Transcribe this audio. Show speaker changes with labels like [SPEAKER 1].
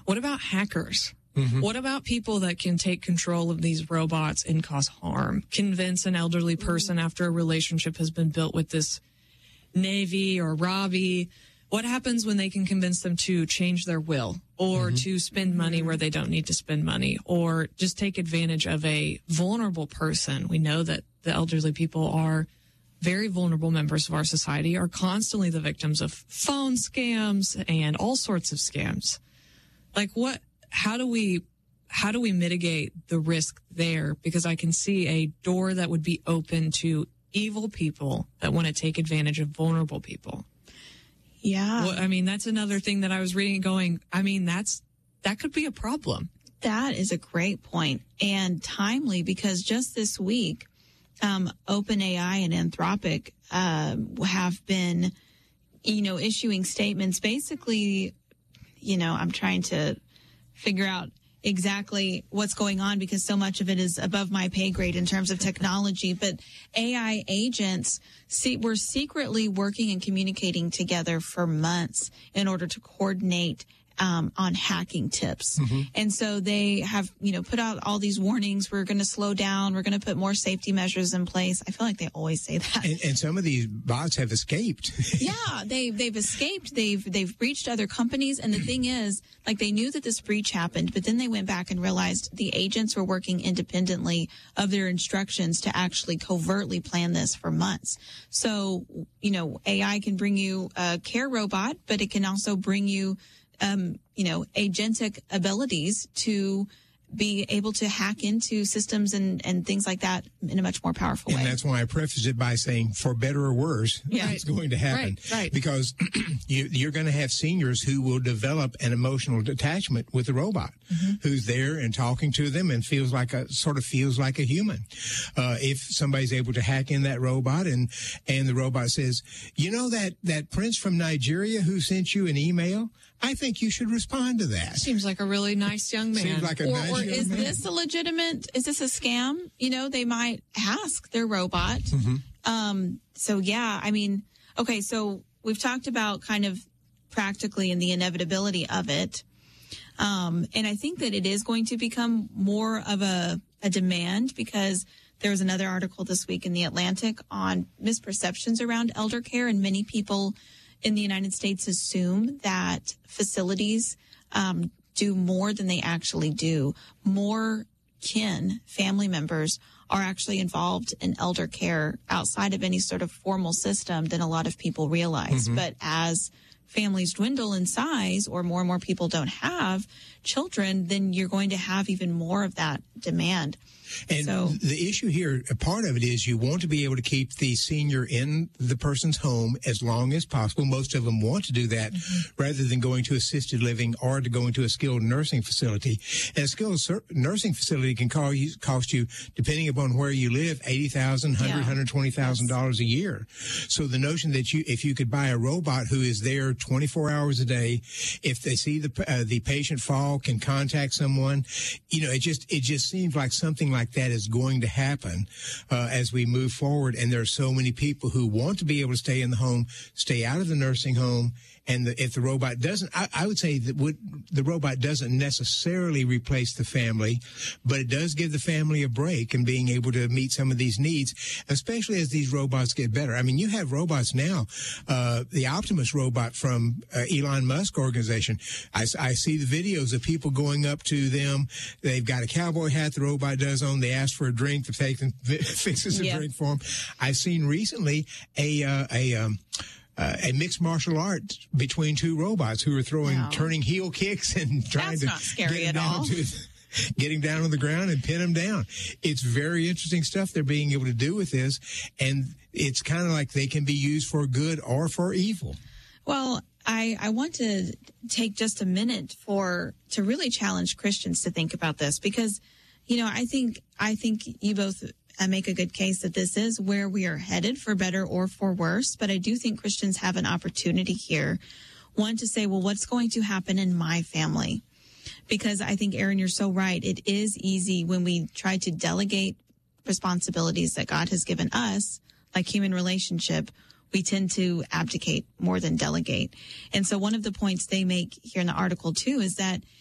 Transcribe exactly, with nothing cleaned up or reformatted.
[SPEAKER 1] What about hackers?
[SPEAKER 2] Mm-hmm.
[SPEAKER 1] What about people that can take control of these robots and cause harm? Convince an elderly person after a relationship has been built with this Navy or Robbie. What happens when they can convince them to change their will or mm-hmm. to spend money where they don't need to spend money or just take advantage of a vulnerable person? We know that the elderly people are very vulnerable members of our society, are constantly the victims of phone scams and all sorts of scams. Like what, how do we, how do we mitigate the risk there? Because I can see a door that would be open to evil people that want to take advantage of vulnerable people.
[SPEAKER 3] Yeah.
[SPEAKER 1] Well, I mean, that's another thing that I was reading and going, I mean, that's, that could be a problem.
[SPEAKER 3] That is a great point and timely because just this week, um, OpenAI and Anthropic, uh, have been, you know, issuing statements. Basically, you know, I'm trying to figure out exactly what's going on because so much of it is above my pay grade in terms of technology. But A I agents see, were secretly working and communicating together for months in order to coordinate Um, on hacking tips. Mm-hmm. And so they have, you know, put out all these warnings. We're going to slow down. We're going to put more safety measures in place. I feel like they always say that.
[SPEAKER 2] And, and some of these bots have escaped.
[SPEAKER 3] yeah, they, they've escaped. They've, they've breached other companies. And the thing is, like, they knew that this breach happened, but then they went back and realized the agents were working independently of their instructions to actually covertly plan this for months. So, you know, A I can bring you a care robot, but it can also bring you Um, you know, agentic abilities to be able to hack into systems and, and things like that in a much more powerful
[SPEAKER 2] and
[SPEAKER 3] way.
[SPEAKER 2] And that's why I prefaced it by saying, for better or worse,
[SPEAKER 3] yeah.
[SPEAKER 2] it's going to happen.
[SPEAKER 1] Right, right.
[SPEAKER 2] Because you, you're going to have seniors who will develop an emotional attachment with the robot, mm-hmm. who's there and talking to them and feels like a, sort of feels like a human. Uh, if somebody's able to hack in that robot and, and the robot says, you know that, that prince from Nigeria who sent you an email? I think you should respond to that.
[SPEAKER 1] Seems like a really nice young man.
[SPEAKER 2] Seems like a
[SPEAKER 3] or,
[SPEAKER 2] nice
[SPEAKER 3] or
[SPEAKER 2] young
[SPEAKER 3] is
[SPEAKER 2] man.
[SPEAKER 3] this a legitimate, is this a scam? You know, they might ask their robot.
[SPEAKER 2] Mm-hmm.
[SPEAKER 3] Um, so yeah, I mean, okay, so we've talked about kind of practically and the inevitability of it. Um, and I think that it is going to become more of a, a demand because there was another article this week in The Atlantic on misperceptions around elder care, and many people in the United States assume that facilities um, do more than they actually do. More kin, family members, are actually involved in elder care outside of any sort of formal system than a lot of people realize. Mm-hmm. But as families dwindle in size or more and more people don't have children, then you're going to have even more of that demand.
[SPEAKER 2] And
[SPEAKER 3] so,
[SPEAKER 2] the issue here, a part of it is you want to be able to keep the senior in the person's home as long as possible. Most of them want to do that mm-hmm. rather than going to assisted living or to going to a skilled nursing facility. And a skilled nursing facility can call you, cost you, depending upon where you live, eighty thousand dollars, one hundred thousand dollars,
[SPEAKER 3] yeah.
[SPEAKER 2] one hundred twenty thousand dollars
[SPEAKER 3] yes.
[SPEAKER 2] a year. So the notion that you, if you could buy a robot who is there twenty-four hours a day, if they see the uh, the patient fall, can contact someone, you know, it just it just seems like something like that is going to happen uh, as we move forward. And there are so many people who want to be able to stay in the home, stay out of the nursing home. And the, if the robot doesn't, I, I would say that would, the robot doesn't necessarily replace the family, but it does give the family a break in being able to meet some of these needs, especially as these robots get better. I mean, you have robots now, uh, the Optimus robot from uh, Elon Musk organization. I, I see the videos of people going up to them. They've got a cowboy hat the robot does on. They ask for a drink. The patient fixes a
[SPEAKER 3] yeah.
[SPEAKER 2] drink for them. I've seen recently a, uh, a, um, Uh, a mixed martial art between two robots who are throwing,
[SPEAKER 3] wow.
[SPEAKER 2] turning heel kicks and trying
[SPEAKER 3] That's
[SPEAKER 2] to
[SPEAKER 3] not scary
[SPEAKER 2] get
[SPEAKER 3] at
[SPEAKER 2] down
[SPEAKER 3] all.
[SPEAKER 2] to, getting down on the ground and pin them down. It's very interesting stuff they're being able to do with this, and it's kind of like they can be used for good or for evil.
[SPEAKER 3] Well, I, I want to take just a minute for to really challenge Christians to think about this because, you know, I think I think you both I make a good case that this is where we are headed for better or for worse. But I do think Christians have an opportunity here. One, to say, well, what's going to happen in my family? Because I think, Aaron, you're so right. It is easy when we try to delegate responsibilities that God has given us, like human relationship, we tend to abdicate more than delegate. And so one of the points they make here in the article, too, is that